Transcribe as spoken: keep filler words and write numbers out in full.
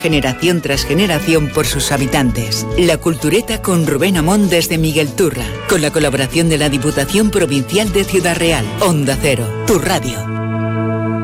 generación tras generación por sus habitantes. La Cultureta con Rubén Amón desde Miguel Turra, con la colaboración de la Diputación Provincial de Ciudad Real. Onda Cero, tu radio.